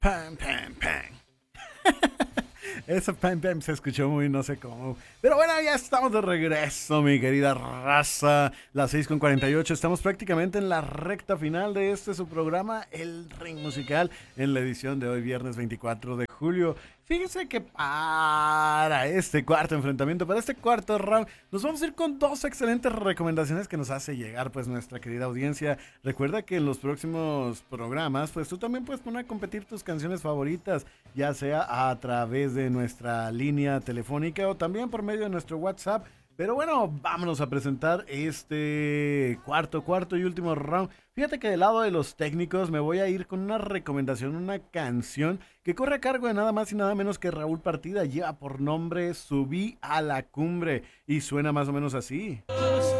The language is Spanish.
Pam, pam, pam. Ese pam pam se escuchó muy no sé cómo. Pero bueno, ya estamos de regreso, mi querida raza. Las 6:48. Estamos prácticamente en la recta final de este su programa, El Ring Musical, en la edición de hoy, viernes 24 de julio. Fíjense que para este cuarto enfrentamiento, para este cuarto round, nos vamos a ir con dos excelentes recomendaciones que nos hace llegar pues nuestra querida audiencia. Recuerda que en los próximos programas, pues tú también puedes poner a competir tus canciones favoritas, ya sea a través de nuestra línea telefónica o también por medio de nuestro WhatsApp. Pero bueno, vámonos a presentar este cuarto y último round. Fíjate que del lado de los técnicos me voy a ir con una recomendación, una canción que corre a cargo de nada más y nada menos que Raúl Partida. Lleva por nombre Subí a la Cumbre y suena más o menos así.